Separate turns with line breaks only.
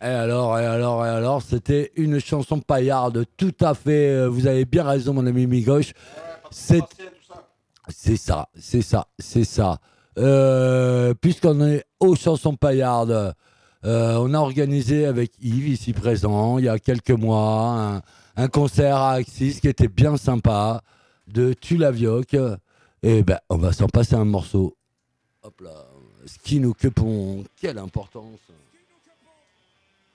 Et alors, c'était une chanson paillarde, tout à fait. Vous avez bien raison, mon ami Migoche. C'est, c'est ça. Puisqu'on est aux chansons paillardes, on a organisé avec Yves, ici présent, il y a quelques mois, un concert à Axis qui était bien sympa, de Tulavioc. Et ben, on va s'en passer un morceau. Hop là. Ski nous quepons. Quelle importance.